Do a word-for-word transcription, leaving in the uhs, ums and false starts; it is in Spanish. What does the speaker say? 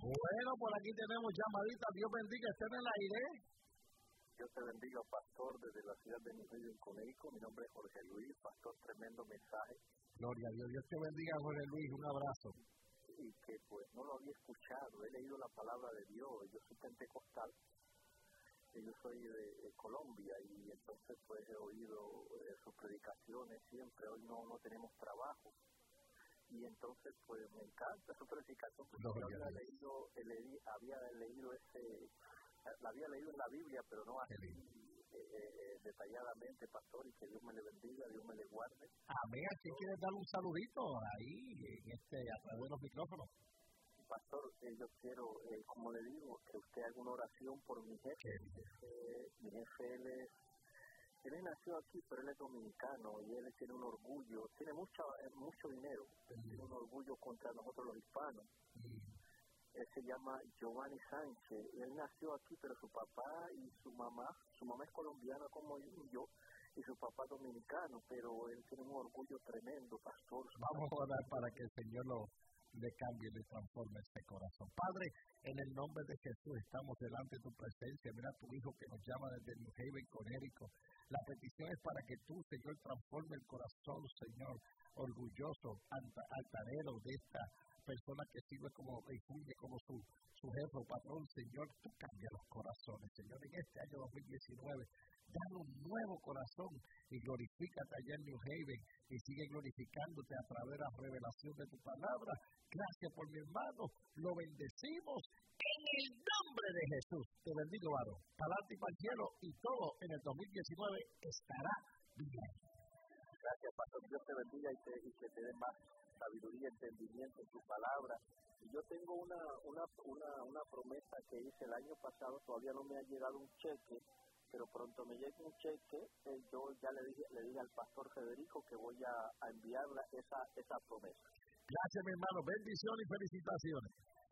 Bueno, por aquí tenemos llamadita. Dios bendiga, estén en el aire. Dios te bendiga, pastor, desde la ciudad de New Haven, Connecticut. Mi nombre es Jorge Luis, pastor, tremendo mensaje. Gloria a Dios. Dios te bendiga, Jorge Luis. Un abrazo. Y que pues no lo había escuchado. He leído la palabra de Dios. Yo soy pentecostal. Yo soy de, de Colombia y entonces pues he oído eh, sus predicaciones siempre. Hoy no, no tenemos trabajo. Y entonces pues me encanta su predicación porque yo había leído, leí, había leído ese, la había leído en la Biblia, pero no así eh, eh, detalladamente, pastor, y que Dios me le bendiga, Dios me le guarde. Amén. ¿Quién quiere darle un saludito ahí en este, a través de los micrófonos? Pastor, eh, yo quiero, eh, como le digo, que usted haga una oración por mi jefe. Eh, mi jefe, él es Él nació aquí, pero él es dominicano y él tiene un orgullo, tiene mucha, mucho dinero, mm. tiene un orgullo contra nosotros los hispanos. Mm. Él se llama Giovanni Sánchez, y él nació aquí, pero su papá y su mamá, su mamá es colombiana como yo, y su papá dominicano, pero él tiene un orgullo tremendo, pastor. Vamos a orar para que el Señor lo le cambie, le transforme este corazón. Padre, en el nombre de Jesús estamos delante de tu presencia. Mira a tu hijo que nos llama desde New Haven, Connecticut. La petición es para que tú, Señor, transforme el corazón, Señor, orgulloso, alta, altanero de esta persona que sirve como, y funge como su, su jefe o patrón. Señor, tú cambia los corazones, Señor, en este año dos mil diecinueve. Dale un nuevo corazón y glorifícate allá en New Haven y sigue glorificándote a través de la revelación de tu palabra. Gracias por mi hermano, lo bendecimos en el nombre de Jesús. Te bendigo, varón. Para adelante y para el cielo, y todo en el dos mil diecinueve estará bien. Gracias, pastor. Dios te bendiga y, te, y que te dé más sabiduría, entendimiento en tu palabra. Y yo tengo una, una, una, una promesa que hice el año pasado, todavía no me ha llegado un cheque, pero pronto me llegue un cheque. Eh, yo ya le dije, le dije al pastor Federico que voy a, a enviarle esa, esa promesa. Gracias, mi hermano. Bendiciones y felicitaciones.